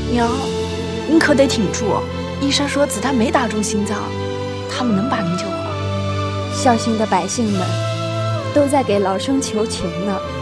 娘，您可得挺住，医生说子弹没打中心脏，他们能把您救活。 孝心的百姓们都在给老生求情呢。